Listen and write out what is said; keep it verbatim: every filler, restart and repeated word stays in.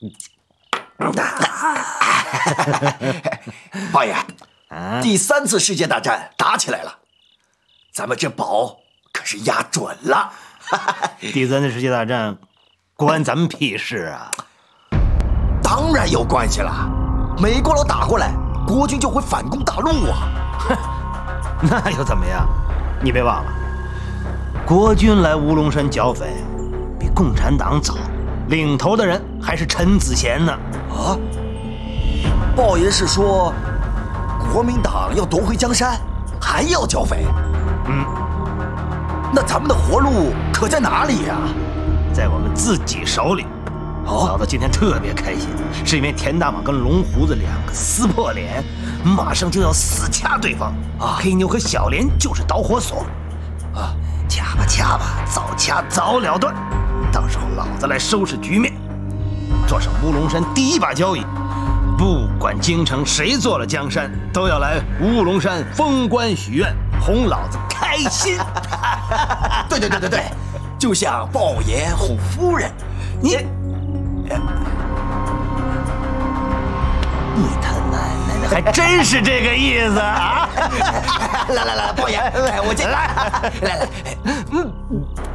八爷，第三次世界大战打起来了，咱们这宝可是压准了。 第三次世界大战关咱们屁事啊？ 当然有关系了，美国佬打过来，国军就会反攻大陆啊。 那又怎么样？你别忘了，国军来乌龙山剿匪比共产党早，领头的人还是陈子贤呢。 啊，鲍爷是说国民党要夺回江山，还要剿匪？ 嗯， 那咱们的活路可在哪里呀？ 在我们自己手里。 哦， 老子今天特别开心，是因为田大蟒跟龙胡子两个撕破脸，马上就要死掐对方啊！黑妞和小莲就是导火索啊，掐吧掐吧，早掐早了断，到时候老子来收拾局面，坐上乌龙山第一把交椅，不管京城谁做了江山，都要来乌龙山封官许愿，哄老子开心。 对对对对对，就像鲍爷哄夫人，你。 你他奶奶的，还真是这个意思啊！ 来来来，鲍爷，来我进来，来来，嗯。